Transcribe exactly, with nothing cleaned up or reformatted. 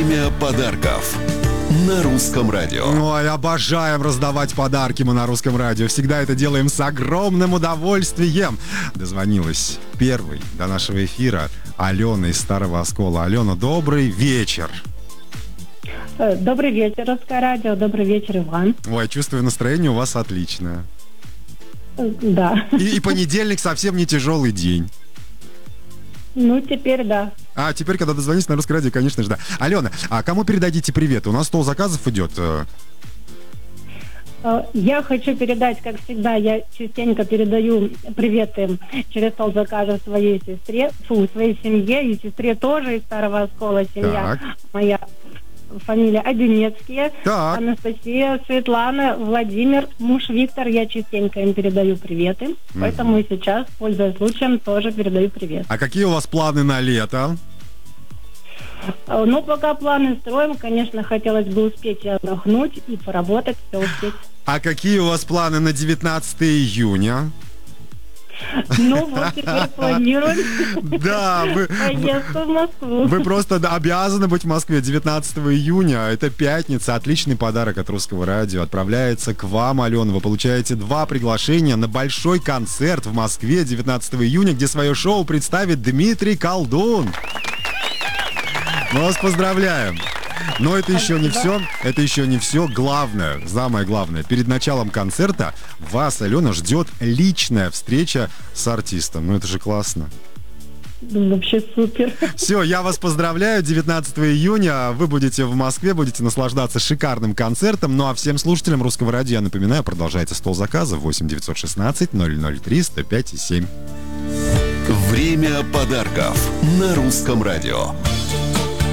Время подарков на Русском радио. Ой, обожаем раздавать подарки мы на Русском радио. Всегда это делаем с огромным удовольствием. Дозвонилась первой до нашего эфира Алена из Старого Оскола. Алена, добрый вечер. Добрый вечер, Русское радио. Добрый вечер, Иван. Ой, чувствую, настроение у вас отличное. Да. И, и понедельник совсем не тяжелый день. Ну, теперь да. А, теперь, когда дозвонитесь на Русское радио, конечно же, да. Алена, а кому передадите привет? У нас стол заказов идет. Я хочу передать, как всегда, я частенько передаю приветы через стол заказов своей сестре, фу, своей семье, и сестре тоже из Старого Оскола, семья Так. моя. Фамилия Одинецкие, Так. Анастасия, Светлана, Владимир, муж Виктор. Я частенько им передаю приветы. Mm-hmm. Поэтому и сейчас, пользуясь случаем, тоже передаю привет. А какие у вас планы на лето? Ну, пока планы строим, конечно, хотелось бы успеть и отдохнуть, и поработать, все успеть. А какие у вас планы на девятнадцатое июня? Ну, вот теперь планируем да, вы, поездку в Москву. Вы просто обязаны быть в Москве девятнадцатого июня. Это пятница. Отличный подарок от Русского радио. Отправляется к вам, Алена. Вы получаете два приглашения на большой концерт в Москве девятнадцатого июня, где свое шоу представит Дмитрий Колдун. Мы вас поздравляем. Но это еще не все. Это еще не все. Главное, самое главное, перед началом концерта вас, Алена, ждет личная встреча с артистом. Ну это же классно. Вообще супер. Все, я вас поздравляю. девятнадцатого июня вы будете в Москве, будете наслаждаться шикарным концертом. Ну а всем слушателям Русского радио, я напоминаю, продолжается стол заказов восемь девятьсот шестнадцать ноль ноль три сто пять и семь. Время подарков на Русском радио.